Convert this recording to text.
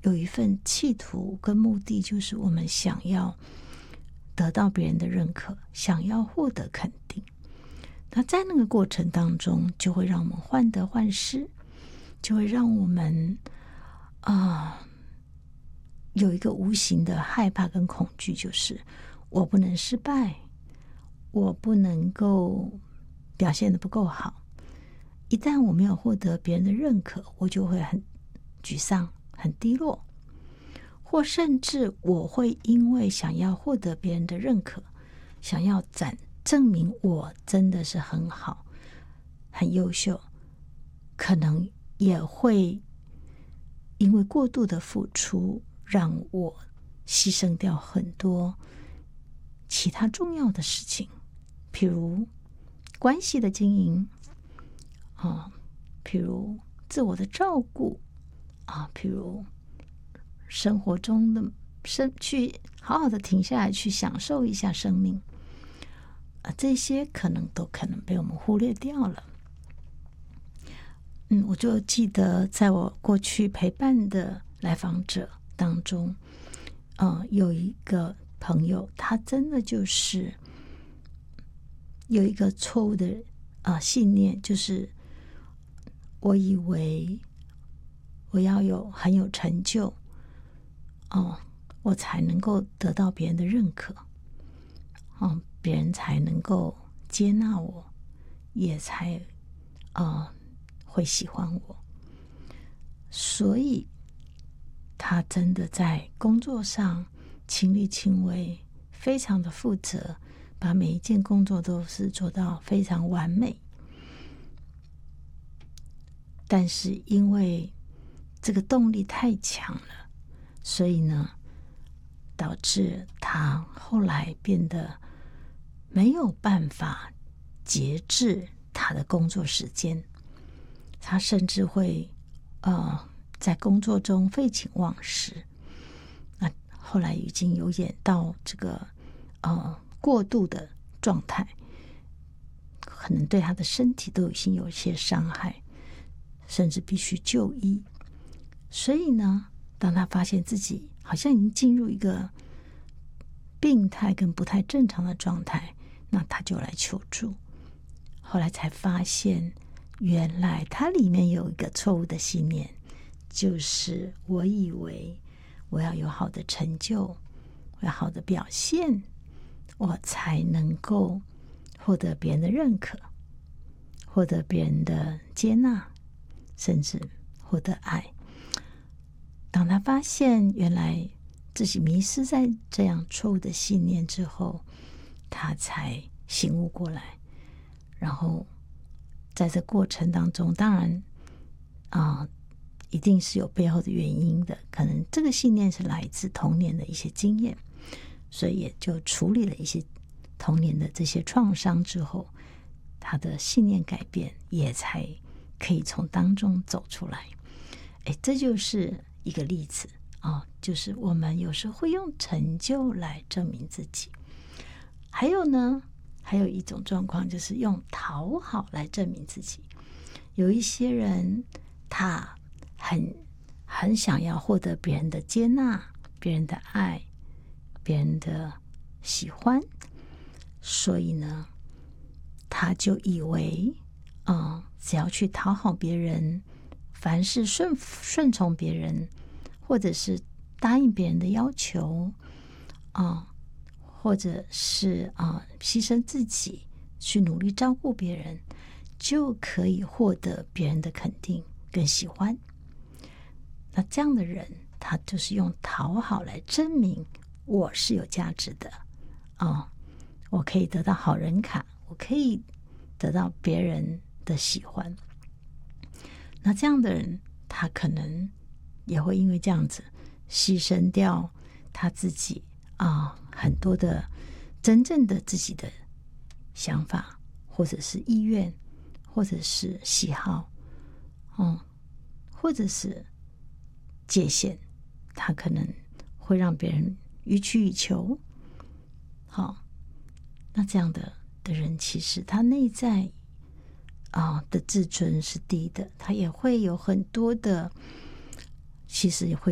有一份企图跟目的，就是我们想要得到别人的认可，想要获得肯定。那在那个过程当中，就会让我们患得患失，就会让我们有一个无形的害怕跟恐惧，就是我不能失败，我不能够表现得不够好。一旦我没有获得别人的认可，我就会很沮丧，很低落，或甚至我会因为想要获得别人的认可，想要证明我真的是很好，很优秀，可能也会因为过度的付出，让我牺牲掉很多其他重要的事情，譬如关系的经营譬如自我的照顾譬如生活中的去好好的停下来，去享受一下生命这些可能被我们忽略掉了。我就记得在我过去陪伴的来访者当中有一个朋友，他真的就是有一个错误的信念，就是我以为我要很有成就我才能够得到别人的认可别人才能够接纳我，也才会喜欢我。所以他真的在工作上亲力亲为，非常的负责，把每一件工作都是做到非常完美。但是因为这个动力太强了，所以呢，导致他后来变得没有办法节制他的工作时间，他甚至会在工作中废寝忘食。那后来已经有演到这个过度的状态，可能对他的身体都已经有一些伤害，甚至必须就医。所以呢，当他发现自己好像已经进入一个病态跟不太正常的状态，那他就来求助。后来才发现，原来他里面有一个错误的信念，就是我以为我要有好的成就，我要好的表现，我才能够获得别人的认可，获得别人的接纳，甚至获得爱。当他发现原来自己迷失在这样错误的信念之后，他才醒悟过来。然后在这过程当中，当然一定是有背后的原因的，可能这个信念是来自童年的一些经验，所以也就处理了一些童年的这些创伤之后，他的信念改变，也才可以从当中走出来。这就是一个例子就是我们有时候会用成就来证明自己。还有呢，还有一种状况就是用讨好来证明自己。有一些人他很想要获得别人的接纳，别人的爱，别人的喜欢，所以呢，他就以为只要去讨好别人，凡是顺从别人，或者是答应别人的要求或者是牺牲自己去努力照顾别人，就可以获得别人的肯定跟喜欢。那这样的人，他就是用讨好来证明我是有价值的我可以得到好人卡，我可以得到别人的喜欢。那这样的人，他可能也会因为这样子牺牲掉他自己很多的真正的自己的想法，或者是意愿，或者是喜好或者是界限，他可能会让别人予取予求。那这样的人，其实他内在的自尊是低的，他也会有很多的，其实也会